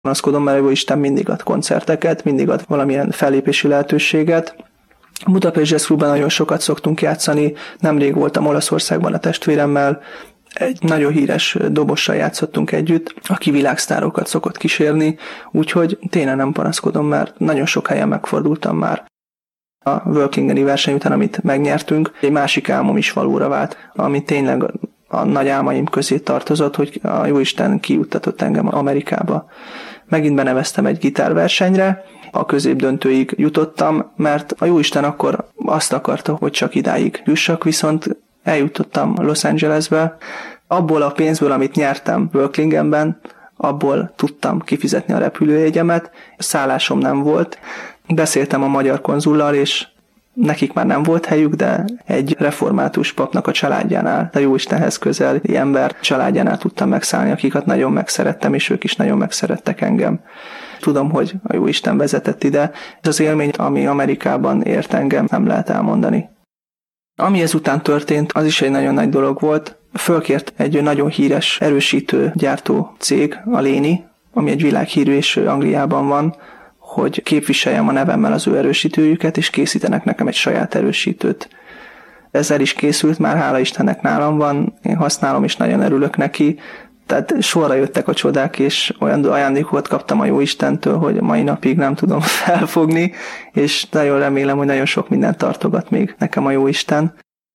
panaszkodom, mert a Jóisten mindig ad koncerteket, mindig ad valamilyen fellépési lehetőséget. A Budapest Jazz Clubban nagyon sokat szoktunk játszani, nemrég voltam Olaszországban a testvéremmel, egy nagyon híres dobossal játszottunk együtt, aki világsztárokat szokott kísérni, úgyhogy tényleg nem panaszkodom, mert nagyon sok helyen megfordultam már. A Workingeni verseny után, amit megnyertünk, egy másik álmom is valóra vált, ami tényleg a nagy álmaim közé tartozott, hogy a Jóisten kijuttatott engem Amerikába. Megint beneveztem egy gitárversenyre, a középdöntőig jutottam, mert a Jóisten akkor azt akarta, hogy csak idáig jussak, viszont eljutottam Los Angelesbe. Abból a pénzből, amit nyertem Worklingenben, abból tudtam kifizetni a repülőjegyemet, szállásom nem volt. Beszéltem a magyar konzullal, és nekik már nem volt helyük, de egy református papnak a családjánál, a Jóistenhez közeli ember családjánál tudtam megszállni, akiket nagyon megszerettem, és ők is nagyon megszerettek engem. Tudom, hogy a Jóisten vezetett ide. Ez az élmény, ami Amerikában ért engem, nem lehet elmondani. Ami ezután történt, az is egy nagyon nagy dolog volt. Fölkért egy nagyon híres erősítő gyártó cég, a Léni, ami egy világhírű és Angliában van, hogy képviseljem a nevemmel az ő erősítőjüket, és készítenek nekem egy saját erősítőt. Ezzel is készült, már hála Istennek nálam van, én használom, és nagyon örülök neki. Tehát sorra jöttek a csodák, és olyan ajándékokat kaptam a Jóistentől, hogy mai napig nem tudom felfogni, és nagyon remélem, hogy nagyon sok mindent tartogat még nekem a Jóisten.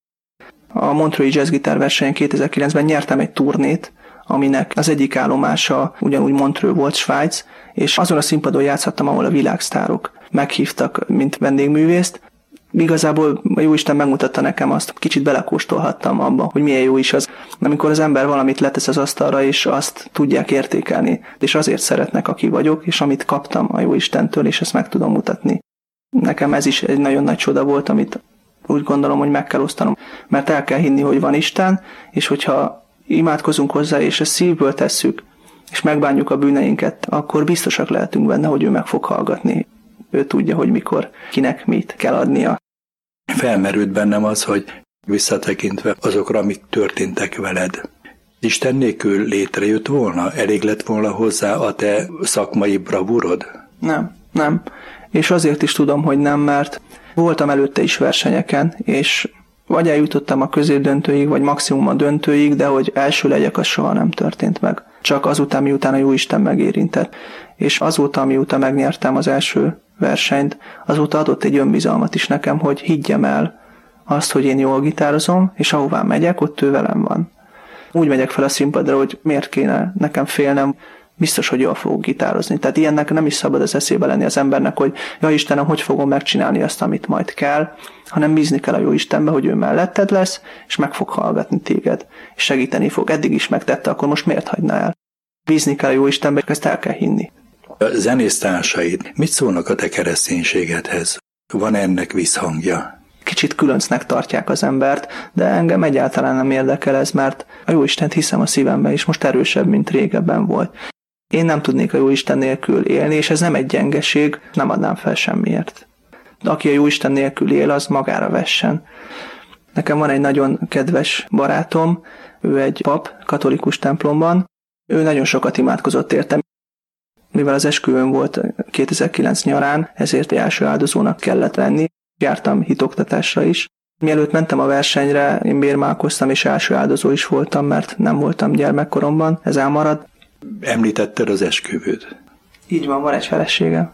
A Montreux Jazz Gitár versenyen 2009-ben nyertem egy turnét, aminek az egyik állomása ugyanúgy Montreux volt, Svájc, és azon a színpadon játszhattam, ahol a világsztárok meghívtak, mint vendégművészt. Igazából a Jóisten megmutatta nekem azt, kicsit belekóstolhattam abba, hogy milyen jó is az, amikor az ember valamit letesz az asztalra, és azt tudják értékelni, és azért szeretnek, aki vagyok, és amit kaptam a Jóistentől, és ezt meg tudom mutatni. Nekem ez is egy nagyon nagy csoda volt, amit úgy gondolom, hogy meg kell osztanom, mert el kell hinni, hogy van Isten, és hogyha imádkozunk hozzá, és ezt szívből tesszük, és megbánjuk a bűneinket, akkor biztosak lehetünk benne, hogy ő meg fog hallgatni. Ő tudja, hogy mikor, kinek mit kell adnia. Felmerült bennem az, hogy visszatekintve azokra, amik történtek veled. Isten nélkül létrejött volna? Elég lett volna hozzá a te szakmai bravúrod? Nem. És azért is tudom, hogy nem, mert voltam előtte is versenyeken, és vagy eljutottam a középdöntőig, vagy maximum a döntőig, de hogy első legyek, az soha nem történt meg. Csak azután, miután a Jóisten megérintett. És azóta, miután megnyertem az első versenyt, azóta adott egy önbizalmat is nekem, hogy higgyem el azt, hogy én jól gitározom, és ahová megyek, ott ő velem van. Úgy megyek fel a színpadra, hogy miért kéne nekem félnem, biztos, hogy jól fogok gitározni. Tehát ilyennek nem is szabad az eszébe lenni az embernek, hogy ja Istenem, hogy fogom megcsinálni azt, amit majd kell, hanem bízni kell a jó Istenbe, hogy ő melletted lesz, és meg fog hallgatni téged, és segíteni fog. Eddig is megtette, akkor most miért hagyna el? Bízni kell a jó Istenbe, ezt el kell hinni. A zenésztársaid mit szólnak a te kereszténységedhez? Van ennek visszhangja? Kicsit különcnek tartják az embert, de engem egyáltalán nem érdekel ez, mert a Jóistent hiszem a szívemben, és most erősebb, mint régebben volt. Én nem tudnék a Jóisten nélkül élni, és ez nem egy gyengeség, nem adnám fel semmiért. De aki a Jóisten nélkül él, az magára vessen. Nekem van egy nagyon kedves barátom, ő egy pap, katolikus templomban, ő nagyon sokat imádkozott értem. Mivel az esküvőm volt 2009 nyarán, ezért első áldozónak kellett lenni. Jártam hitoktatásra is. Mielőtt mentem a versenyre, én bérmálkoztam, és első áldozó is voltam, mert nem voltam gyermekkoromban, ez elmarad. Említetted az esküvőt. Így van egy feleségem.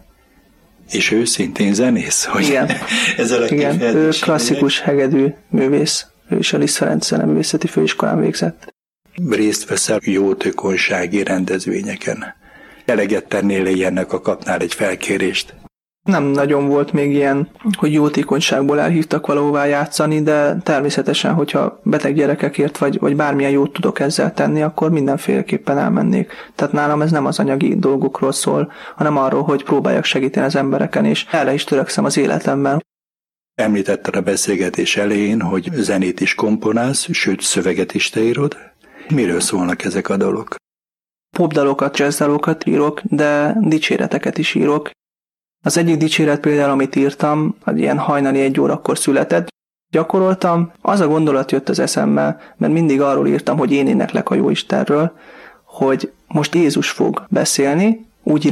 És ő szintén zenész? Hogy igen. Igen, ő klasszikus hegedű művész. Ő is a Liszt Ferenc Zeneművészeti Főiskolán végzett. Részt veszel jótékonysági rendezvényeken. Eleget tennél ilyennek, ha kapnál egy felkérést? Nem nagyon volt még ilyen, hogy jótékonyságból elhívtak valahová játszani, de természetesen, hogyha beteg gyerekekért vagy bármilyen jót tudok ezzel tenni, akkor mindenféleképpen elmennék. Tehát nálam ez nem az anyagi dolgokról szól, hanem arról, hogy próbáljak segíteni az embereken, és erre is törekszem az életemben. Említetted a beszélgetés elején, hogy zenét is komponálsz, sőt szöveget is te írod. Miről szólnak ezek a dalok? Popdalokat, jazzdalokat írok, de dicséreteket is írok. Az egyik dicséret például, amit írtam, ilyen hajnali 1 órakor született, gyakoroltam, az a gondolat jött az eszembe, mert mindig arról írtam, hogy én éneklek a Jóistenről, hogy most Jézus fog beszélni, úgy